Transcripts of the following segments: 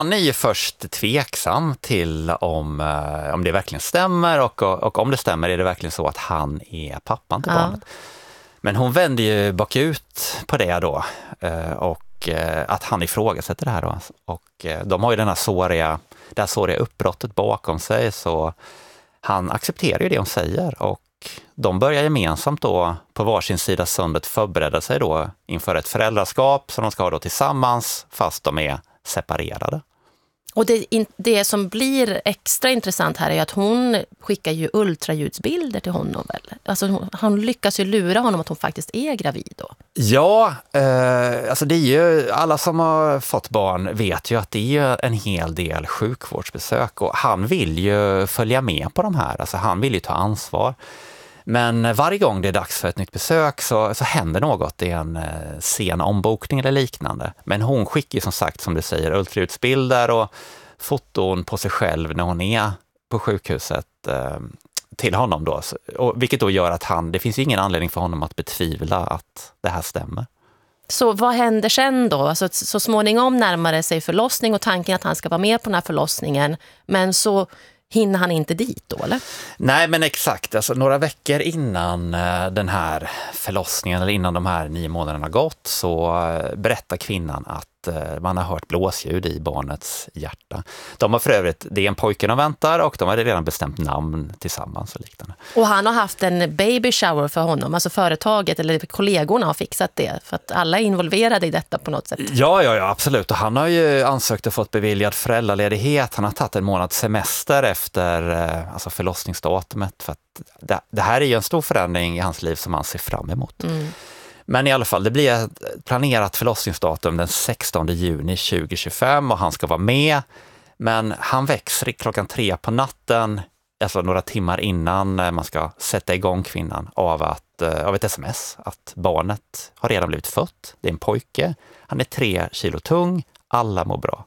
Han är ju först tveksam till om det verkligen stämmer och om det stämmer är det verkligen så att han är pappan till barnet. Men hon vänder ju bakut på det då och att han ifrågasätter det här då. Och de har ju det här såriga uppbrottet bakom sig, så han accepterar ju det hon säger och de börjar gemensamt då på varsin sida sundet förbereda sig då inför ett föräldraskap som de ska ha då tillsammans fast de är separerade. Och det som blir extra intressant här är att hon skickar ju ultraljudsbilder till honom väl? Alltså han lyckas ju lura honom att hon faktiskt är gravid då. Ja, alltså det är ju, alla som har fått barn vet ju att det är ju en hel del sjukvårdsbesök och han vill ju följa med på de här, alltså han vill ju ta ansvar. Men varje gång det är dags för ett nytt besök så händer något. Det är en sen ombokning eller liknande. Men hon skickar ju som sagt, som du säger, ultraljudsbilder och foton på sig själv när hon är på sjukhuset till honom då. Vilket då gör att det finns ingen anledning för honom att betvivla att det här stämmer. Så vad händer sen då? Alltså, så småningom närmar sig förlossning och tanken att han ska vara med på den här förlossningen. Men så hinner han inte dit då, eller? Nej, men exakt. Alltså, några veckor innan den här förlossningen eller innan de här 9 månaderna gått så berättar kvinnan att man har hört blåsljud i barnets hjärta. De har för övrigt, det är en pojke de väntar och de har redan bestämt namn tillsammans och liknande. Och han har haft en baby shower för honom, alltså företaget eller kollegorna har fixat det för att alla är involverade i detta på något sätt. Ja, absolut. Och han har ju ansökt och fått beviljad föräldraledighet. Han har tagit en månads semester efter alltså förlossningsdatumet för att det här är ju en stor förändring i hans liv som han ser fram emot. Men i alla fall, det blir ett planerat förlossningsdatum den 16 juni 2025 och han ska vara med. Men han väcks klockan 3 på natten, alltså några timmar innan man ska sätta igång kvinnan av ett sms att barnet har redan blivit fött. Det är en pojke, han är 3 kilo tung, alla mår bra.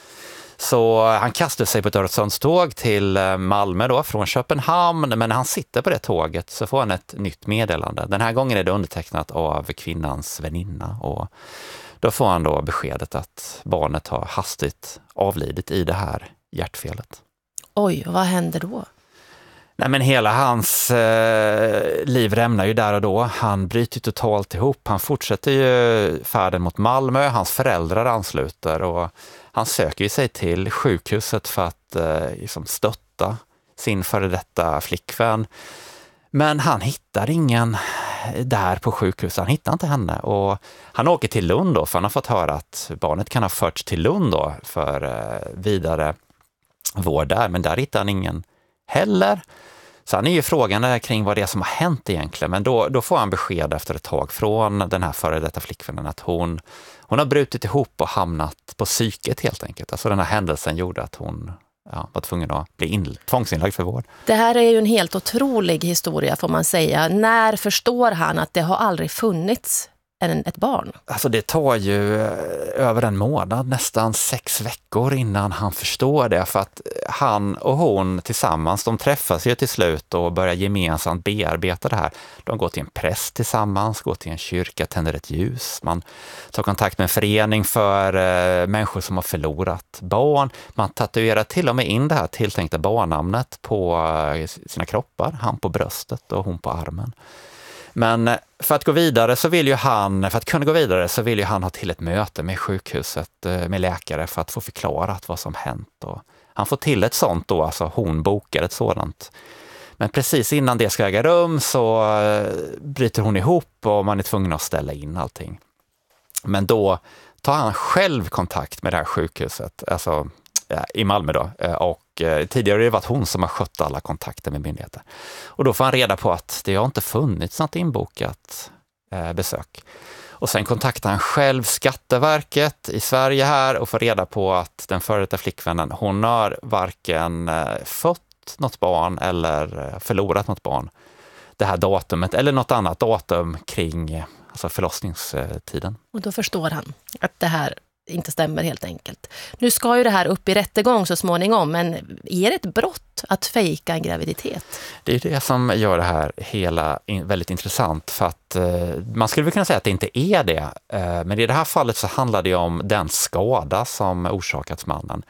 Så han kastar sig på ett Öresundståg till Malmö då, från Köpenhamn. Men när han sitter på det tåget så får han ett nytt meddelande. Den här gången är det undertecknat av kvinnans väninna. Och då får han då beskedet att barnet har hastigt avlidit i det här hjärtfelet. Oj, vad händer då? Nej, men hela hans liv rämnar ju där och då. Han bryter totalt ihop. Han fortsätter ju färden mot Malmö. Hans föräldrar ansluter och han söker ju sig till sjukhuset för att liksom stötta sin före detta flickvän. Men han hittar ingen där på sjukhuset. Han hittar inte henne. Och han åker till Lund då, för han har fått höra att barnet kan ha förts till Lund då för vidare vård där. Men där hittar han ingen heller. Så han är ju frågan kring vad det är som har hänt egentligen. Men då får han besked efter ett tag från den här före detta flickvännen att hon har brutit ihop och hamnat på psyket helt enkelt. Alltså den här händelsen gjorde att hon var tvungen att bli tvångsinlagd för vård. Det här är ju en helt otrolig historia får man säga. När förstår han att det har aldrig funnits ett barn? Alltså det tar ju över en månad, nästan 6 veckor innan han förstår det. För att han och hon tillsammans, de träffas ju till slut och börjar gemensamt bearbeta det här. De går till en präst tillsammans, går till en kyrka, tänder ett ljus. Man tar kontakt med en förening för människor som har förlorat barn. Man tatuerar till och med in det här tilltänkta barnnamnet på sina kroppar. Han på bröstet och hon på armen. Men för att kunna gå vidare så vill ju han ha till ett möte med sjukhuset med läkare för att få förklarat vad som hänt. Och han får till ett sånt då, alltså hon bokar ett sådant. Men precis innan det ska äga rum så bryter hon ihop och man är tvungen att ställa in allting. Men då tar han själv kontakt med det här sjukhuset, alltså i Malmö då, och tidigare har det varit hon som har skött alla kontakter med myndigheter. Och då får han reda på att det har inte funnits något inbokat besök. Och sen kontaktar han själv Skatteverket i Sverige här och får reda på att den före detta flickvännen, hon har varken fått något barn eller förlorat något barn det här datumet eller något annat datum kring alltså förlossningstiden. Och då förstår han att det här inte stämmer helt enkelt. Nu ska ju det här upp i rättegång så småningom, men är det ett brott att fejka en graviditet? Det är det som gör det här hela väldigt intressant, för att man skulle väl kunna säga att det inte är det. Men i det här fallet så handlar det om den skada som orsakats mannen.